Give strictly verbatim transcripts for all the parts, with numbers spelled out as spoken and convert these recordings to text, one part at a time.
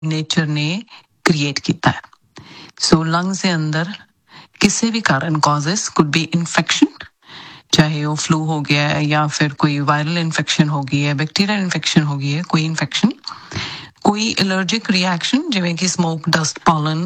Nature ने create किया है। सो लंग्स के अंदर किसी भी कारण कॉजेस कुड बी इन्फेक्शन, चाहे वो फ्लू हो गया है या फिर कोई वायरल इन्फेक्शन हो गई है, बैक्टीरियल इन्फेक्शन हो गई है, कोई इन्फेक्शन, कोई एलर्जिक रिएक्शन जिवें कि स्मोक, डस्ट, पॉलन,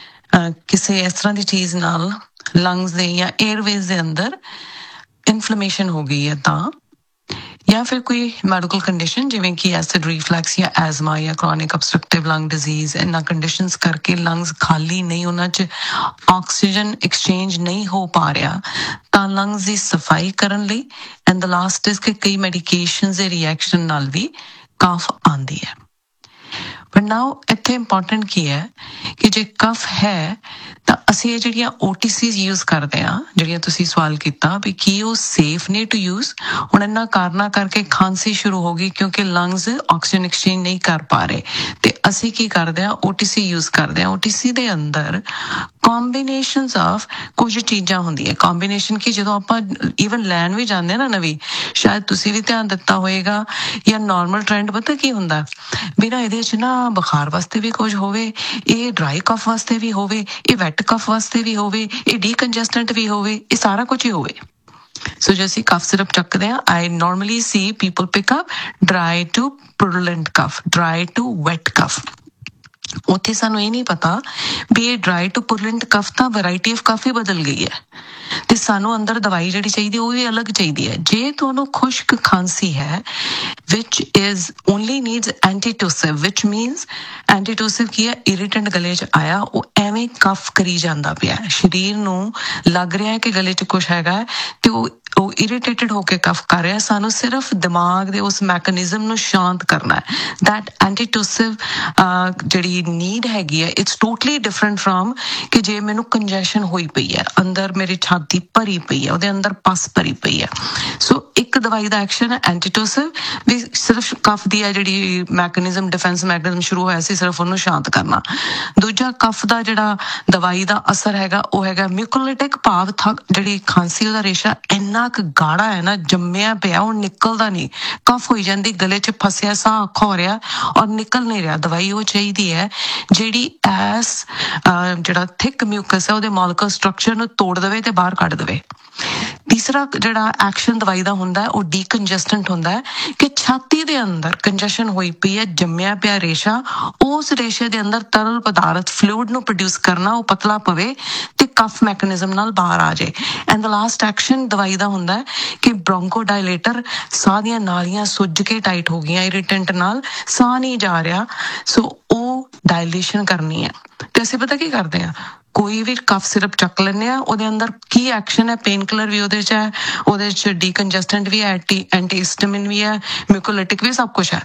किसी इस तरह की चीज़ नाल लंग्स दे या एयरवेज के अंदर इन्फ्लेमेशन हो गई है तां, या फिर कोई मेडिकल कंडीशन जिवें कि एसिड रिफ्लैक्स या एजमा या क्रॉनिक ऑब्स्ट्रक्टिव लंग डिजीज, इन्हां कंडीशंस करके लंग्स खाली नहीं, उन्हां च ऑक्सीजन एक्सचेंज नहीं हो पा रहा, तां लंग्स की सफाई करन लई एंड द लास्ट इज कि कई मैडिकेशंस दे रिएक्शन नाल भी कफ आंदी है। पर नाउ इत्थे इंपॉर्टेंट की है कि जे कफ है ਤਾਂ ਅਸੀਂ ਇਹ ਜਿਹੜੀਆਂ O T Cs ਯੂਜ਼ ਕਰਦੇ ਆ, ਜਿਹੜੀਆਂ ਤੁਸੀਂ ਸਵਾਲ ਕੀਤਾ ਵੀ ਕੀ ਉਹ ਸੇਫ ਨੇ ਟੂ ਯੂਜ਼, ਹੁਣ ਇਹਨਾਂ ਕਾਰਨਾਂ ਕਰਕੇ ਖਾਂਸੀ ਸ਼ੁਰੂ ਹੋ ਗਈ ਕਿਉਂਕਿ ਲੰਗਸ ਆਕਸੀਜਨ ਐਕਸਚੇਂਜ ਨਹੀਂ ਕਰ ਪਾ ਰਹੇ, ਤੇ ਅਸੀਂ ਕੀ ਕਰਦੇ ਆ O T C ਯੂਜ਼ ਕਰਦੇ ਆ। O T C ਦੇ ਅੰਦਰ ਕੰਬੀਨੇਸ਼ਨਸ ਆਫ ਕੁਝ ਚੀਜ਼ਾਂ ਹੁੰਦੀਆਂ, ਕੰਬੀਨੇਸ਼ਨ ਕੀ ਜਦੋਂ ਆਪਾਂ ਈਵਨ ਲੈਣ ਵੀ ਜਾਂਦੇ ਆ ਨਾ ਨਵੀਂ, ਸ਼ਾਇਦ ਤੁਸੀਂ ਵੀ ਧਿਆਨ ਦਿੱਤਾ ਹੋਏਗਾ ਜਾਂ ਨਾਰਮਲ ਟ੍ਰੈਂਡ ਪਤਾ ਕੀ ਹੁੰਦਾ ਵੀ ਨਾ ਇਹਦੇ 'ਚ ਨਾ ਬੁਖਾਰ ਵਾਸਤੇ ਵੀ ਕੁਝ ਹੋਵੇ, ਇਹ ਡਰਾਈ ਕਫ ਵਾਸਤੇ ਵੀ ਹੋਵੇ, ਇਹ ਵੈਟ ਕਫ ਵਾਸਤੇ ਵੀ ਹੋਵੇ, ਇਹ ਡੀਕੰਜੈਸਟੈਂਟ ਵੀ ਹੋਵੇ, ਇਹ ਸਾਰਾ ਕੁਝ ਹੀ ਹੋਵੇ। ਸੋ ਜੇ ਅਸੀਂ ਕਫ ਸਿਰਪ ਚੱਕਦੇ ਆ, ਆਈ normally C people pick up dry to ਪੁਰੂਲੈਂਟ cough, dry to VAT cough. ਉੱਥੇ ਸਾਨੂੰ ਇਹ ਨਹੀਂ ਪਤਾ ਵੀ ਇਹ ਡਰਾਈ ਟੂ ਪੁਰੂਲੈਂਟ ਕਫ ਤਾਂ ਵੈਰਾਈਟੀ ਆਫ ਕਫ ਹੀ ਬਦਲ ਗਈ ਹੈ, ਤੇ ਸਾਨੂੰ ਅੰਦਰ ਦਵਾਈ ਜਿਹੜੀ ਚਾਹੀਦੀ ਉਹ ਵੀ ਅਲੱਗ ਚਾਹੀਦੀ ਹੈ। ਜੇ ਤੁਹਾਨੂੰ ਖੁਸ਼ਕ ਖਾਂਸੀ ਹੈ which is only needs antitussive, which means antitussive ਕੀ ਹੈ, ਇਰੀਟੈਂਟ ਗਲੇ 'ਚ ਆਇਆ, ਉਹ ਐਵੇਂ ਕਫ ਕਰੀ ਜਾਂਦਾ ਪਿਆ, ਸਰੀਰ ਨੂੰ ਲੱਗ ਰਿਹਾ ਕਿ ਗਲੇ 'ਚ ਕੁਛ ਹੈਗਾ ਤੇ ਉਹ ਉਹ ਇਰੀਟੇਟਡ ਹੋ ਕੇ ਕਫ ਕਰ ਰਿਹਾ, ਸਾਨੂੰ ਸਿਰਫ ਦਿਮਾਗ ਦੇ ਉਸ ਮੈਕੈਨਿਜ਼ਮ ਨੂੰ ਸ਼ਾਂਤ ਕਰਨਾ ਹੈ। ਦੈਟ ਐਂਟੀਟੂਸਿਵ ਜਿਹੜੀ ਨੀਡ ਹੈਗੀ ਹੈ, ਇਟਸ ਟੋਟਲੀ ਡਿਫਰੈਂਟ ਫਰੋਮ ਕਿ ਜੇ ਮੈਨੂੰ ਕੰਜੈਸ਼ਨ ਹੋਈ ਪਈ ਹੈ, ਅੰਦਰ ਮੇਰੀ ਛਾਤੀ ਭਰੀ ਪਈ ਹੈ, ਉਹਦੇ ਅੰਦਰ ਪਸ ਭਰੀ ਪਈ ਹੈ। ਸੋ ਇੱਕ ਦਵਾਈ ਦਾ ਐਕਸ਼ਨ ਹੈ ਐਂਟੀਟੂਸਿਵ, ਵੀ ਸਿਰਫ ਕਫ ਦੀ ਹੈ ਜਿਹੜੀ ਮੈਕੈਨਿਜ਼ਮ, ਡਿਫੈਂਸ ਮੈਕੈਨਿਜ਼ਮ ਸ਼ੁਰੂ ਹੋਇਆ ਸੀ, ਸਿਰਫ ਉਹਨੂੰ ਸ਼ਾਂਤ ਕਰਨਾ। ਦੂਜਾ ਕਫ ਦਾ ਜਿਹੜਾ ਦਵਾਈ ਦਾ ਅਸਰ ਹੈਗਾ ਉਹ ਹੈਗਾ ਮਿਊਕੋਲਿਟਿਕ, ਭਾਵ ਥਕ ਜਿਹੜੀ ਖਾਂਸੀ ਉਹਦਾ ਰੇਸ਼ਾ ਇੰਨਾ ਕੁ ਗਾੜਾ ਹੈ ਨਾ, ਜੰਮਿਆ ਪਿਆ, ਉਹ ਨਿਕਲਦਾ ਨਹੀਂ, ਕਫ ਹੋਈ ਜਾਂਦੀ, ਗਲੇ 'ਚ ਫਸਿਆ, ਸਾਹ ਔਖਾ ਹੋ ਰਿਹਾ ਔਰ ਨਿਕਲ ਨਹੀਂ ਰਿਹਾ। ਦਵਾਈ ਉਹ ਚਾਹੀਦੀ ਹੈ ਜਿਹੜੀ ਐਸ ਜਿਹੜਾ ਥਿਕ ਮਿਊਕਸ ਹੈ ਉਹਦੇ ਮੋਲੀਕੂਲਰ ਸਟਰਕਚਰ ਨੂੰ ਤੋੜ ਦੇਵੇ ਤੇ ਬਾਹਰ ਕੱਢ ਦੇਵੇ। ਤੀਸਰਾ ਜਿਹੜਾ ਐਕਸ਼ਨ ਦਵਾਈ ਦਾ ਹੁੰਦਾ ਉਹ ਡੀਕੰਜੈਸਟੈਂਟ ਹੁੰਦਾ ਹੈ ਕਿ ਛਾਤੀ ਦੇ ਅੰਦਰ ਕੰਜੈਸ਼ਨ ਹੋਈ ਪਈ ਹੈ, ਜੰਮਿਆ ਪਿਆ ਰੇਸ਼ਾ, ਉਸ ਰੇਸ਼ੇ ਦੇ ਅੰਦਰ ਤਰਲ ਪਦਾਰਥ ਫਲੂਇਡ ਨੂੰ ਪ੍ਰੋਡਿਊਸ ਕਰਨਾ, ਉਹ ਪਤਲਾ ਪਵੇ ਤੇ ਕਫ ਮੈਕੈਨਿਜ਼ਮ ਨਾਲ ਬਾਹਰ ਆ ਜਾਏ। ਐਂਡ ਦ ਲਾਸਟ ਐਕਸ਼ਨ ਦਵਾਈ ਦਾ ਹੁੰਦਾ ਹੈ ਕਿ ਬ੍ਰੋਂਕੋ ਡਾਇਲੇਟਰ, ਸਾਹ ਦੀਆਂ ਨਾਲੀਆਂ ਸੁੱਜ ਕੇ ਟਾਈਟ ਹੋ ਗਈਆਂ ਇਰੀਟੈਂਟ ਨਾਲ, ਸਾਹ ਨਹੀਂ ਜਾ ਰਿਹਾ, ਸੋ ਉਹ ਡਾਇਲੇਸ਼ਨ ਕਰਨੀ ਹੈ। ਤੇ ਅਸੀਂ ਪਤਾ ਕੀ ਕਰਦੇ ਹਾਂ, ਕੋਈ ਵੀ ਕਫ ਸਿਰਪ ਚੱਕ ਲੈਂਦੇ ਆ, ਉਹਦੇ ਅੰਦਰ ਕੀ ਐਕਸ਼ਨ ਹੈ, ਪੇਨ ਕਿਲਰ ਵੀ ਉਹਦੇ 'ਚ ਹੈ, ਉਹਦੇ 'ਚ ਡੀਕੰਜੈਸਟੈਂਟ ਵੀ ਹੈ, ਐਂਟੀਹਿਸਟਾਮਿਨ ਵੀ ਹੈ, ਮਿਊਕੋਲਿਟਿਕ ਵੀ, ਸਭ ਕੁਛ ਹੈ,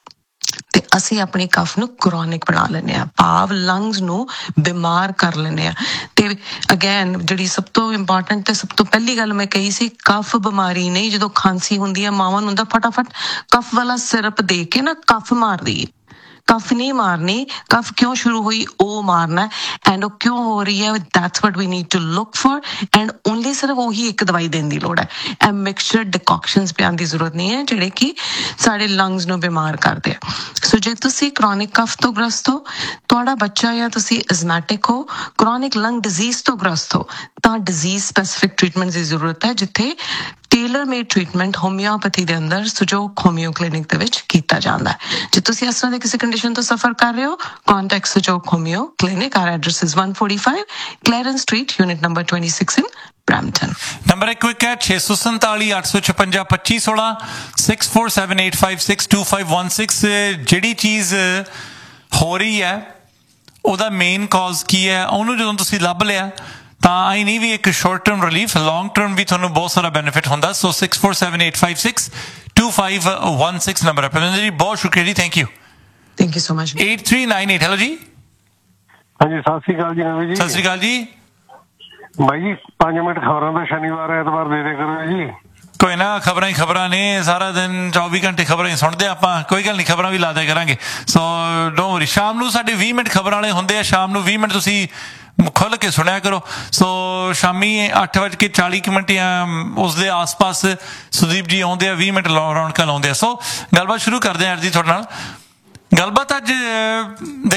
ਤੇ ਅਸੀਂ ਆਪਣੀ ਕਫ ਨੂੰ ਕ੍ਰੋਨਿਕ ਬਣਾ ਲੈਂਦੇ ਹਾਂ, ਭਾਵ ਲੰਗਸ ਨੂੰ ਬਿਮਾਰ ਕਰ ਲੈਂਦੇ ਹਾਂ। ਤੇ ਅਗੇਨ ਜਿਹੜੀ ਸਭ ਤੋਂ ਇੰਪੋਰਟੈਂਟ ਤੇ ਸਭ ਤੋਂ ਪਹਿਲੀ ਗੱਲ ਮੈਂ ਕਹੀ ਸੀ, ਕਫ ਬਿਮਾਰੀ ਨਹੀਂ। ਜਦੋਂ ਖਾਂਸੀ ਹੁੰਦੀ ਹੈ, ਮਾਵਾਂ ਨੂੰ ਹੁੰਦਾ ਫਟਾਫਟ ਕਫ ਵਾਲਾ ਸਿਰਪ ਦੇ ਕੇ ਨਾ ਕਫ ਮਾਰ ਦਈਏ, ਕਫ ਨਹੀਂ ਮਾਰਨੀ। ਕਫ ਕਿਉਂ ਸ਼ੁਰੂ ਹੋਈ ਉਹ ਮਾਰਨਾ, ਐਂਡ ਉਹ ਕਿਉਂ ਹੋ ਰਹੀ ਹੈ, that's what we need to look for, and only ਸਿਰਫ ਉਹੀ ਇੱਕ ਦਵਾਈ ਦੇਣ ਦੀ ਲੋੜ ਹੈ। ਇਹ ਮਿਕਸਚਰ ਡਿਕੋਕਸ਼ਨਸ ਪਿਆਉਣ ਦੀ ਜ਼ਰੂਰਤ ਨਹੀਂ ਹੈ ਜਿਹੜੇ ਕਿ ਸਾਡੇ ਲੰਗਸ ਨੂੰ ਬਿਮਾਰ ਕਰਦੇ ਆ। ਸੋ ਜੇ ਤੁਸੀਂ ਕ੍ਰੋਨਿਕ ਕਫ ਤੋਂ ਗ੍ਰਸਤ ਹੋ, ਤੁਹਾਡਾ ਬੱਚਾ ਜਾਂ ਤੁਸੀਂ ਅਜ਼ਮੈਟਿਕ ਹੋ, ਕ੍ਰੋਨਿਕ ਲੰਗ ਡਿਜ਼ੀਜ਼ ਤੋਂ ਗ੍ਰਸਤ ਹੋ, ਤਾਂ ਡਿਜ਼ੀਜ਼ ਸਪੈਸੀਫਿਕ ਟ੍ਰੀਟਮੈਂਟ ਦੀ ਜ਼ਰੂਰਤ ਹੈ, ਜਿੱਥੇ ਟੇਲਰ ਮੇਡ ਟ੍ਰੀਟਮੈਂਟ ਹੋਮਿਓਪੈਥੀ ਦੇ ਅੰਦਰ ਸੁਜੋਗ ਹੋਮਿਓ ਕਲੀਨਿਕ ਦੇ ਵਿੱਚ ਕੀਤਾ ਜਾਂਦਾ ਹੈ। ਜੇ ਤੁਸੀਂ ਇਸ ਤਰ੍ਹਾਂ ਦੇ ਕਿਸੇ ਕੰਡੀਸ਼ਨ ਤੋਂ ਸਫਰ ਕਰ ਰਹੇ ਹੋ, contact ਸੁਜੋਗ ਹੋਮਿਓ clinic. R address is one forty-five Clarence Street, unit number twenty-six in Brampton. Number ਇੱਕ ਕੁਇਕ ਹੈ ਛੇ ਸੌ ਸੰਤਾਲੀ ਅੱਠ ਸੌ ਛਪੰਜਾ ਪੱਚੀ ਸੋਲਾਂ six four seven eight five six to five one six. ਜਿਹੜੀ ਚੀਜ਼ ਹੋ ਰਹੀ ਹੈ ਉਹਦਾ ਮੇਨ ਕਾਜ਼ ਕੀ ਹੈ, ਉਹਨੂੰ ਜਦੋਂ ਤੁਸੀਂ ਲੱਭ ਲਿਆ ਤਾਂ ਆਈ ਨਹੀਂ ਵੀ ਇੱਕ short term relief, long term ਵੀ ਤੁਹਾਨੂੰ ਬਹੁਤ ਸਾਰਾ ਬੈਨੀਫਿਟ ਹੁੰਦਾ। ਸੋ six four seven eight five six to five one six number ਹੈ। ਪਰਮਿੰਦਰ ਜੀ ਬਹੁਤ ਸ਼ੁਕਰੀਆ ਜੀ, thank you. Thank you so much. Eight three nine eight. Hello ਜੀ। ਹਾਂਜੀ ਸਤਿ ਸ਼੍ਰੀ ਅਕਾਲ ਜੀ। ਨਵੀਂ ਜੀ ਸਤਿ ਸ਼੍ਰੀ ਅਕਾਲ ਜੀ। ਬਾਈ ਜੀ ਪੰਜ ਮਿੰਟ ਖਬਰਾਂ ਦਾ ਸ਼ਨੀਵਾਰ ਐਤਵਾਰ ਦੇ ਦੇ ਕਰੋ ਜੀ। ਕੋਈ ਨਾ, ਖਬਰਾਂ ਹੀ ਖਬਰਾਂ ਨੇ, ਸਾਰਾ ਦਿਨ ਚੌਵੀ ਘੰਟੇ ਖਬਰਾਂ ਹੀ ਸੁਣਦੇ ਆਪਾਂ, ਕੋਈ ਗੱਲ ਨਹੀਂ, ਖਬਰਾਂ ਵੀ ਲਾ ਦਿਆ ਕਰਾਂਗੇ। ਸੋ ਡੋਂਟ ਵਰੀ, ਸ਼ਾਮ ਨੂੰ ਸਾਡੇ ਵੀਹ ਮਿੰਟ ਖਬਰਾਂ ਵਾਲੇ ਹੁੰਦੇ ਆ, ਸ਼ਾਮ ਨੂੰ ਵੀਹ ਮਿੰਟ ਤੁਸੀਂ ਖੁੱਲ੍ਹ ਕੇ ਸੁਣਿਆ ਕਰੋ। ਸੋ ਸ਼ਾਮੀ ਅੱਠ ਵੱਜ ਕੇ ਚਾਲੀ ਕੁ ਮਿੰਟ ਜਾਂ ਉਸਦੇ ਆਸ ਪਾਸ ਸੁਦੀਪ ਜੀ ਆਉਂਦੇ ਆ, ਵੀਹ ਮਿੰਟ ਰੌਣਕਾਂ ਲਾਉਂਦੇ ਆ। ਸੋ ਗੱਲਬਾਤ ਸ਼ੁਰੂ ਕਰਦੇ ਹਾਂ ਅੱਜ ਦੀ ਤੁਹਾਡੇ ਨਾਲ। ਗੱਲਬਾਤ ਅੱਜ